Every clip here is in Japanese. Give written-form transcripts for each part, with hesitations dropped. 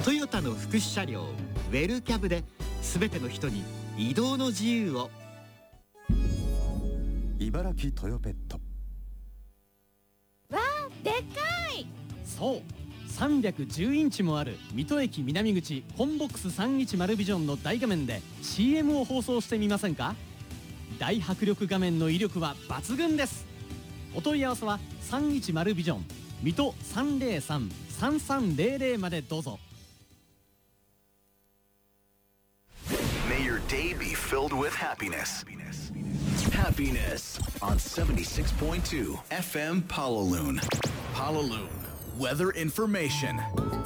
トヨタの福祉車両ウェルキャブで全ての人に移動の自由を。 茨城トヨペット。 わあ、でっかい。 そう、310インチもある水戸駅南口コンボックス310ビジョンの大画面で CM を放送してみませんか。大迫力画面の威力は抜群です。お問い合わせは310ビジョン水戸 303-3300 までどうぞ。 May your day be filled with happiness. Happiness on 76.2 FM Palaloon. Palaloon Weather Information.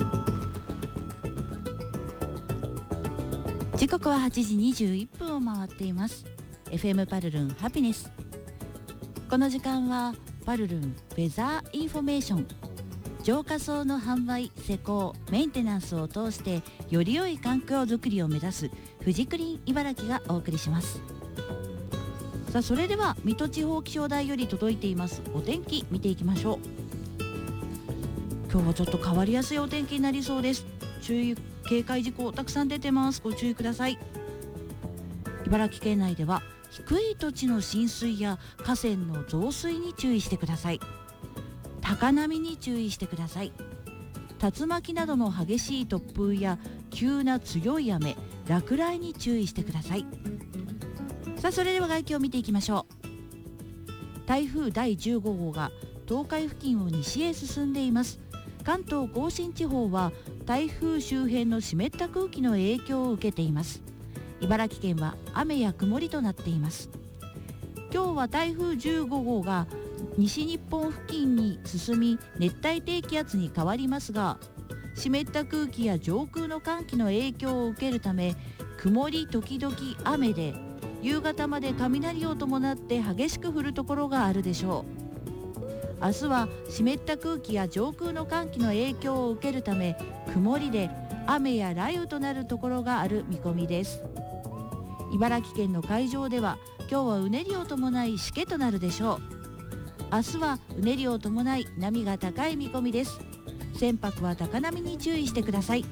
時刻は8時21分を回っています。 FM パルルンハピネス。この時間はパルルンウェザーインフォメーション。浄化槽の販売、施工、メンテナンスを通してより良い環境づくりを目指すフジクリーン茨城がお送りします。さあ、それでは水戸地方気象台より届いていますお天気見ていきましょう。今日はちょっと変わりやすいお天気になりそうです。注意警戒事項たくさん出てます。ご注意ください。茨城県内では低い土地の浸水や河川の増水に注意してください。高波に注意してください。竜巻などの激しい突風や急な強い雨、落雷に注意してください。さあ、それでは外気を見ていきましょう。台風第15号が東海付近を西へ進んでいます。関東甲信地方は台風周辺の湿った空気の影響を受けています。茨城県は雨や曇りとなっています。今日は台風15号が西日本付近に進み熱帯低気圧に変わりますが、湿った空気や上空の寒気の影響を受けるため曇り時々雨で、夕方まで雷を伴って激しく降るところがあるでしょう。明日は湿った空気や上空の寒気の影響を受けるため曇りで雨や雷雨となるところがある見込みです。茨城県の海上では今日はうねりを伴いしけとなるでしょう。明日はうねりを伴い波が高い見込みです。船舶は高波に注意してください。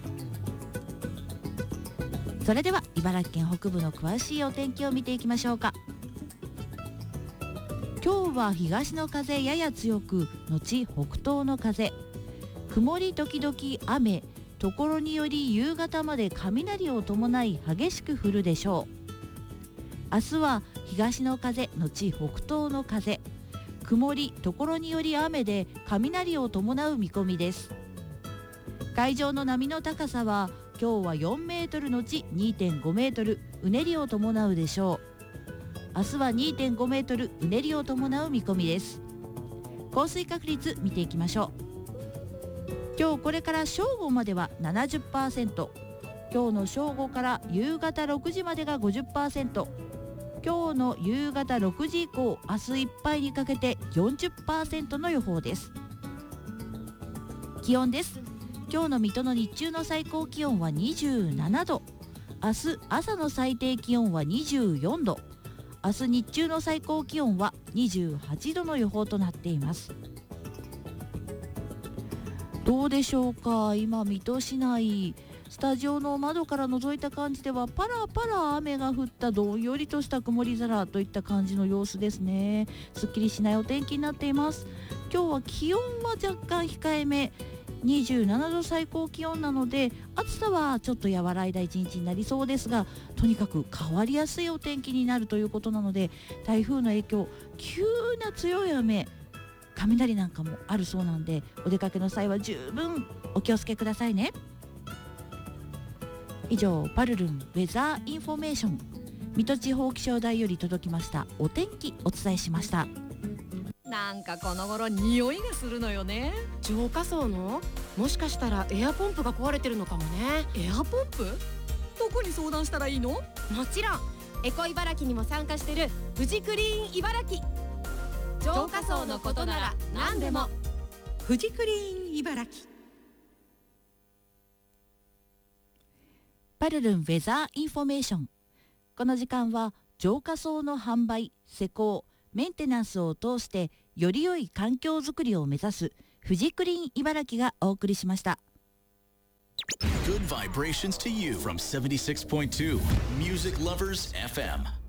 それでは茨城県北部の詳しいお天気を見ていきましょうか。今日は東の風やや強く後北東の風、曇り時々雨、ところにより夕方まで雷を伴い激しく降るでしょう。明日は東の風後北東の風、曇りところにより雨で雷を伴う見込みです。海上の波の高さは今日は4メートル後 2.5 メートル、うねりを伴うでしょう。明日は 2.5 メートル、うねりを伴う見込みです。降水確率見ていきましょう。今日これから正午までは 70%、 今日の正午から夕方6時までが 50%、今日の夕方6時以降、明日いっぱいにかけて 40% の予報です。気温です。今日の水戸の日中の最高気温は27度、明日朝の最低気温は24度、明日日中の最高気温は28度の予報となっています。どうでしょうか。今水戸市内、スタジオの窓から覗いた感じではパラパラ雨が降ったどんよりとした曇り空といった感じの様子ですね。すっきりしないお天気になっています。今日は気温は若干控えめ、27度最高気温なので暑さはちょっと和らいだ一日になりそうですが、とにかく変わりやすいお天気になるということなので、台風の影響、急な強い雨、雷なんかもあるそうなんで、お出かけの際は十分お気をつけくださいね。以上、パルルンウェザーインフォメーション、水戸地方気象台より届きましたお天気お伝えしました。 なんかこの頃匂いがするのよね。 浄化槽の、もしかしたらエアポンプが壊れてるのかもね。 エアポンプ？どこに相談したらいいの？ もちろんエコ茨城にも参加してるフジクリーン茨城。浄化槽のことなら何でもフジクリーン茨城。 パルルンウェザーインフォメーション。この時間は浄化槽の販売、施工、メンテナンスを通してより良い環境づくりを目指すフジクリーン茨城がお送りしました。 good vibrations to you from 76.2 Music Lovers FM.